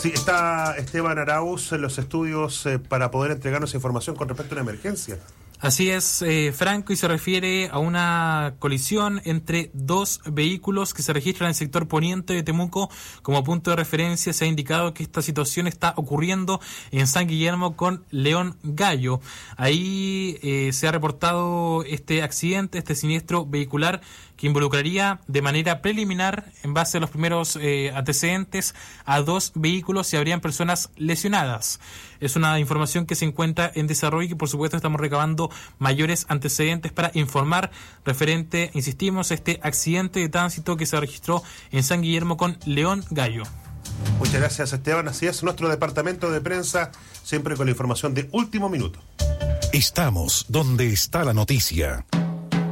Sí, está Esteban Arauz en los estudios para poder entregarnos información con respecto a una emergencia. Así es, Franco, y se refiere a una colisión entre dos vehículos que se registran en el sector poniente de Temuco. Como punto de referencia se ha indicado que esta situación está ocurriendo en San Guillermo con León Gallo. Ahí se ha reportado este accidente, este siniestro vehicular que involucraría de manera preliminar, en base a los primeros antecedentes, a dos vehículos y habrían personas lesionadas. Es una información que se encuentra en desarrollo y que por supuesto estamos recabando mayores antecedentes para informar referente, insistimos, a este accidente de tránsito que se registró en San Guillermo con León Gallo. Muchas gracias, Esteban. Así es, nuestro departamento de prensa, siempre con la información de último minuto. Estamos donde está la noticia.